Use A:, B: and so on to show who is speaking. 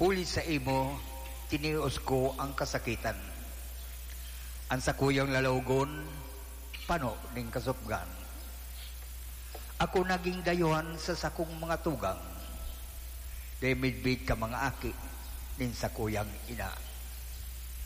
A: huli sa imo, tinios ko ang kasakitan. Ang sakuyang lalawgon, pano ning kasupgan. Ako naging dayuhan sa sakong mga tugang, dahil midbid ka mga aki ning sakuyang ina.